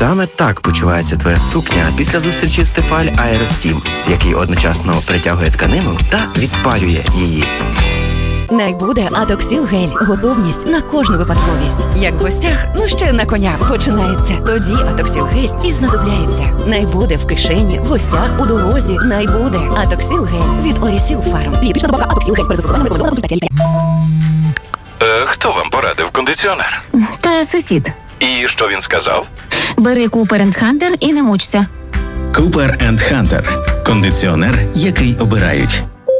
Саме так почувається твоя сукня після зустрічі з Тефаль Аеростім, який одночасно притягує тканину та відпарює її. Найбуде Атоксіл гель. Готовність на кожну випадковість. Як в гостях, ще на коня починається. Тоді Атоксіл гель і знадобляється. Найбуде в кишені, в гостях, у дорозі. Найбуде Атоксіл гель від Орісіл Фарм. Дієтична добавка Атоксіл гель. Перед застосуванням рекомендовано консультація лікаря. Хто вам порадив кондиціонер? Та сусід. І що він сказав? Бери Cooper & Hunter і не мучся. Cooper & Hunter – кондиціонер, який обирають.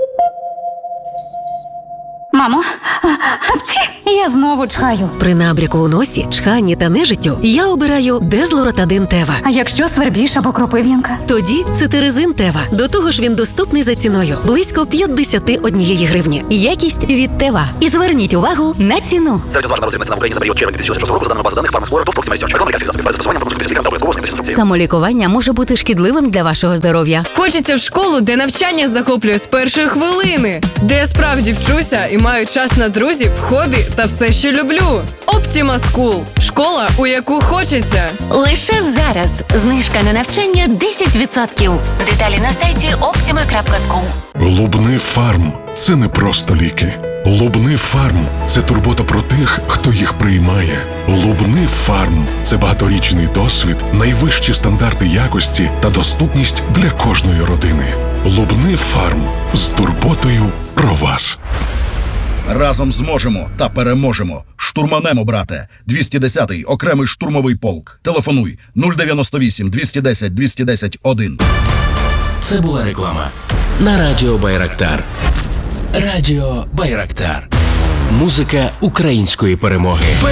Мамо, я знову чхаю. При набряку у носі, чханні та нежиттю я обираю Дезлоротадин Тева. А якщо свербіж або кропив'янка? Тоді цитиризин Тева. До того ж він доступний за ціною. Близько 51 гривні. Якість від Тева. І зверніть увагу на ціну. Самолікування може бути шкідливим для вашого здоров'я. Хочеться в школу, де навчання захоплює з першої хвилини, де я справді вчуся і маю час на друзів, хобі та все, що люблю. Optima School – школа, у яку хочеться. Лише зараз. Знижка на навчання 10%. Деталі на сайті optima.school. Лубни Фарм – це не просто ліки. Лубни Фарм – це турбота про тих, хто їх приймає. Лубни Фарм – це багаторічний досвід, найвищі стандарти якості та доступність для кожної родини. Лубни Фарм – з турботою про вас. Разом зможемо та переможемо. Штурманемо, брате. 210-й окремий штурмовий полк. Телефонуй 098 210 210 1. Це була реклама на Радіо Байрактар. Радіо Байрактар. Музика української перемоги.